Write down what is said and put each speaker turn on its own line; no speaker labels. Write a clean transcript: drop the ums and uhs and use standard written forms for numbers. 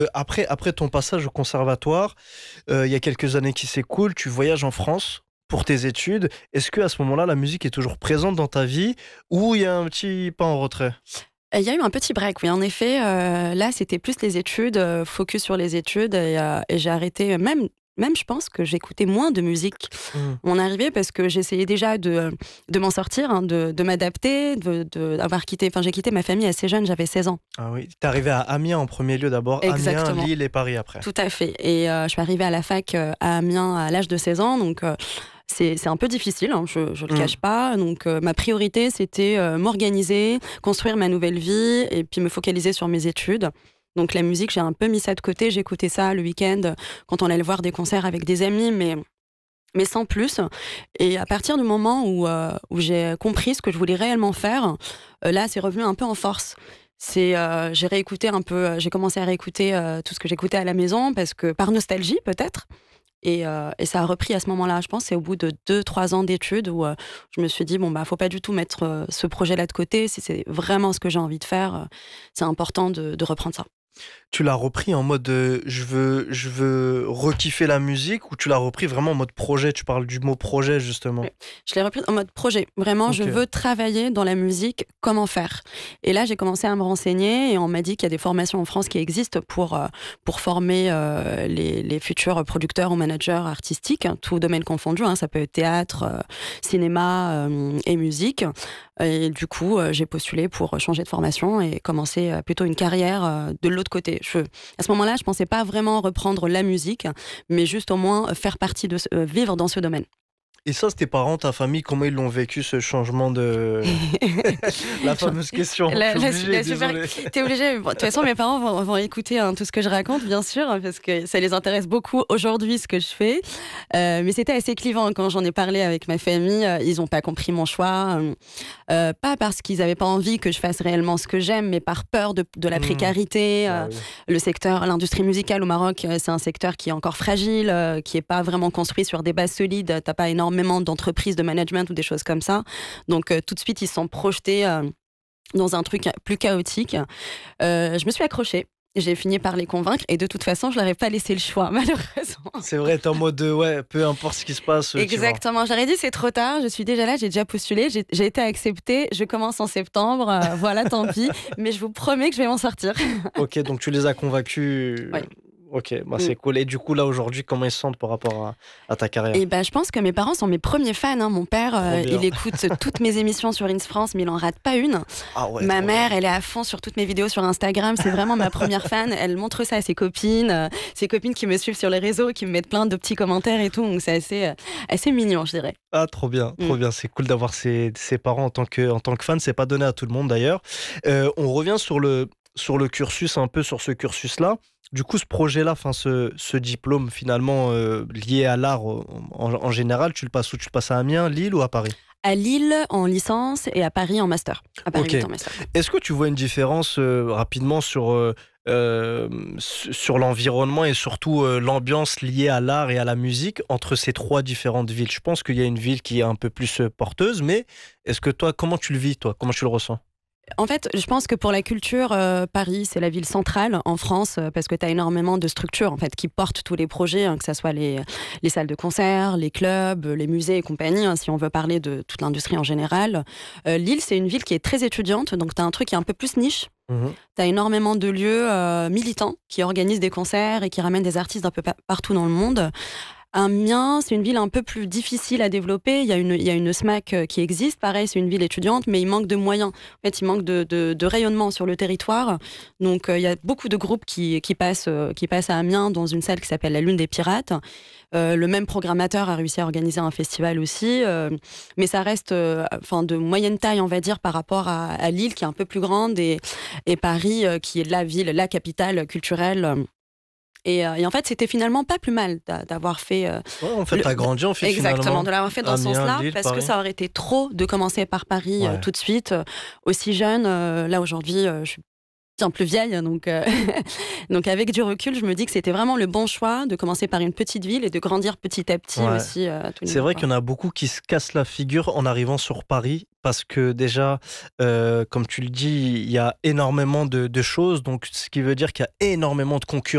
Après ton passage au conservatoire, il y a quelques années qui s'écoulent, tu voyages en France pour tes études. Est-ce qu'à ce moment-là, la musique est toujours présente dans ta vie ou il y a un petit pas en retrait?
Il y a eu un petit break, oui, en effet, là, c'était plus les études, focus sur les études et j'ai arrêté, même je pense que j'écoutais moins de musique.
Mmh.
On arrivait parce que j'essayais déjà de m'en sortir, hein, de m'adapter, d'avoir quitté enfin, j'ai quitté ma famille assez jeune, j'avais 16 ans.
Ah oui, tu arrivé à Amiens en premier lieu d'abord, Amiens,
Exactement,
Lille et Paris après.
tout à fait et je suis arrivée à la fac, à Amiens à l'âge de 16 ans donc c'est un peu difficile, hein, je le
Mmh.
cache pas donc ma priorité c'était, m'organiser, construire ma nouvelle vie et puis me focaliser sur mes études. Donc la musique, j'ai un peu mis ça de côté, j'écoutais ça le week-end, quand on allait voir des concerts avec des amis mais sans plus et à partir du moment où j'ai compris ce que je voulais réellement faire, là, c'est revenu un peu en force. J'ai réécouté un peu, j'ai commencé à réécouter, tout ce que j'écoutais à la maison parce que par nostalgie peut-être et ça a repris à ce moment-là. Je pense c'est au bout de 2-3 ans d'études où, je me suis dit: «Bon, bah, faut pas du tout mettre, ce projet-là de côté. Si c'est vraiment ce que j'ai envie de faire, c'est important de reprendre ça».
Tu l'as repris en mode, je veux rekiffer la musique ou tu l'as repris vraiment en mode projet? Tu parles du mot projet justement.
Ouais. Je l'ai reprise en mode projet. Vraiment, je
OK.
veux travailler dans la musique, comment faire? Et là, j'ai commencé à me renseigner et on m'a dit qu'il y a des formations en France qui existent pour former les futurs producteurs ou managers artistiques, hein, tout domaine confondu, hein, ça peut être théâtre, cinéma et musique. Et du coup, j'ai postulé pour changer de formation et commencer plutôt une carrière de l'autre côté. À ce moment-là, je pensais pas vraiment reprendre la musique, mais juste au moins faire partie vivre dans ce domaine.
Et ça, c'est tes parents, ta famille, comment ils l'ont vécu ce changement de la fameuse question, je suis obligé,
La super
désolé.
tu obligé. Bon, de toute façon, mes parents vont écouter, hein, tout ce que je raconte, bien sûr, hein, parce que ça les intéresse beaucoup aujourd'hui, ce que je fais. Mais c'était assez clivant quand j'en ai parlé avec ma famille. Ils n'ont pas compris mon choix. Pas parce qu'ils n'avaient pas envie que je fasse réellement ce que j'aime, mais par peur de la
Mmh.
précarité.
Bah oui.
L'industrie musicale au Maroc, c'est un secteur qui est encore fragile, qui est pas vraiment construit sur des bases solides. T'as pas énormément d'entreprises de management ou des choses comme ça. Donc tout de suite, ils se sont projetés dans un truc plus chaotique. Je me suis accrochée. J'ai fini par les convaincre et de toute façon, je leur ai pas laissé le choix, malheureusement.
C'est vrai, tu es en mode, ouais, peu importe ce qui se passe, tu vas.
Exactement. J'aurais dit: «C'est trop tard, je suis déjà là, j'ai déjà postulé, j'ai été acceptée, je commence en septembre, voilà, tant pis, mais je vous promets que je vais m'en sortir».
OK, donc tu les as convaincus,
Ouais.
OK, bah,
Mmh.
c'est cool et du coup, là, aujourd'hui, comment ils se sentent par rapport à ta carrière?
Et ben, je pense que mes parents sont mes premiers fans, hein. Mon père,
Trop
il
bien.
écoute toutes mes émissions sur Ins France, mais il en rate pas une.
Ah ouais,
Ma
trop bien.
mère, elle est à fond sur toutes mes vidéos sur Instagram. C'est vraiment ma première fan. Elle montre ça à ses copines qui me suivent sur les réseaux, qui me mettent plein de petits commentaires et tout. Donc c'est assez mignon, je dirais.
Ah,
Mmh.
trop bien. C'est cool d'avoir ses parents en tant que fan. C'est pas donné à tout le monde d'ailleurs. On revient sur le cursus, un peu sur ce cursus-là. Du coup, ce projet-là, enfin, ce diplôme finalement lié à l'art en général, tu le passes où? Tu le passes à Amiens, Lille ou à Paris?
À Lille en licence et à Paris en master. À Paris
Ok.
8 ans master.
Est-ce que tu vois une différence rapidement sur l'environnement et surtout l'ambiance liée à l'art et à la musique entre ces trois différentes villes? Je pense qu'il y a une ville qui est un peu plus porteuse, mais est-ce que toi, comment tu le vis, toi? Comment tu le ressens?
En fait, je pense que pour la culture, Paris, c'est la ville centrale en France, parce que tu as énormément de structures en fait qui portent tous les projets, hein, que ça soit les salles de concert, les clubs, les musées et compagnie, hein, si on veut parler de toute l'industrie en général. Lille, c'est une ville qui est très étudiante, donc tu as un truc qui est un peu plus niche.
Mhm.
Tu as énormément de lieux, militants qui organisent des concerts et qui ramènent des artistes d'un peu partout dans le monde. Amiens, c'est une ville un peu plus difficile à développer. Il y a une SMAC qui existe. Pareil, c'est une ville étudiante, mais il manque de moyens. En fait, il manque de rayonnement sur le territoire. Donc, il y a beaucoup de groupes qui passent à Amiens dans une salle qui s'appelle la Lune des Pirates. Le même programmateur a réussi à organiser un festival aussi. Mais ça reste enfin, de moyenne taille, on va dire, par rapport à Lille, qui est un peu plus grande, et Paris, qui est la ville, la capitale culturelle. Et en fait, c'était finalement pas plus mal d'avoir fait
Ouais, en fait,
le
t'as grandi en fait
exactement,
finalement.
de l'avoir fait dans ce
Amiens,
sens-là,
Lille,
parce que
Paris.
ça aurait été trop de commencer par Paris
Ouais.
tout de suite, aussi jeune. Là aujourd'hui, je suis bien plus vieille, donc donc avec du recul, je me dis que c'était vraiment le bon choix de commencer par une petite ville et de grandir petit à petit
Ouais.
aussi à tout
C'est
niveau,
vrai
quoi.
qu'il y en a beaucoup qui se cassent la figure en arrivant sur Paris parce que déjà, comme tu le dis, il y a énormément de choses, donc ce qui veut dire qu'il y a énormément de concurrence.